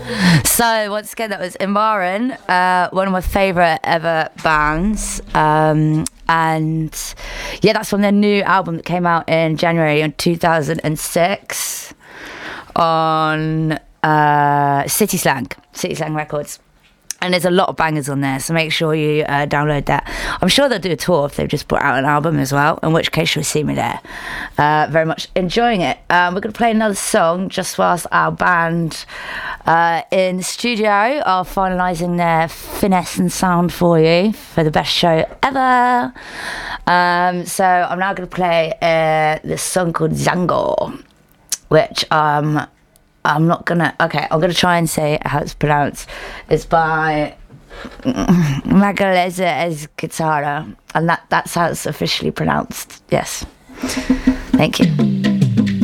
So once again, that was Imran, one of my favourite ever bands, and yeah, that's from their new album that came out in January in 2006 on City Slang Records. And there's a lot of bangers on there, so make sure you download that. I'm sure they'll do a tour if they've just put out an album as well, in which case you'll see me there. Very much enjoying it. We're going to play another song just whilst our band in the studio are finalising their finesse and sound for you for the best show ever. So I'm now going to play this song called Zango, which I'm gonna try and say how it's pronounced. It's by Magalhães Guitarra, and that's how it's officially pronounced. Yes. Thank you.